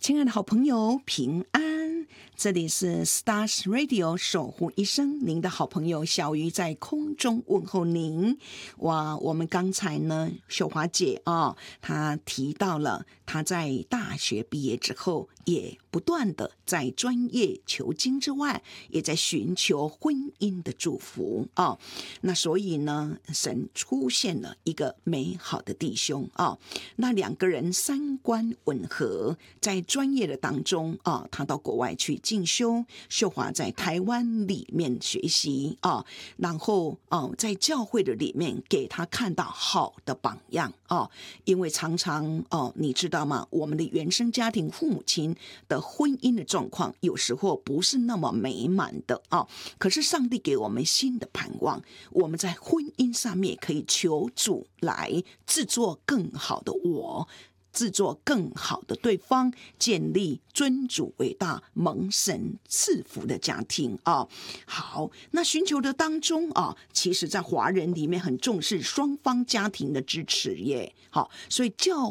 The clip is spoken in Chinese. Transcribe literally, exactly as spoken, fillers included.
亲爱的好朋友，平安！这里是 Stars Radio 守护一生，您的好朋友小鱼在空中问候您。哇，我们刚才呢，秀华姐啊、哦，她提到了她在大学毕业之后，也不断的在专业求经之外，也在寻求婚姻的祝福啊、哦。那所以呢，神出现了一个美好的弟兄啊、哦，那两个人三观吻合，在专业的当中啊，他到国外去进修，秀华在台湾里面学习啊，然后啊，在教会的里面给他看到好的榜样啊，因为常常哦，你知道吗？我们的原生家庭父母亲的婚姻的状况，有时候不是那么美满的啊。可是上帝给我们新的盼望，我们在婚姻上面可以求主来制作更好的我。制作更好的对方，建立尊主为大、蒙神赐福的家庭啊。好，那寻求的当中啊，其实在华人里面很重视双方家庭的支持耶。好，所以教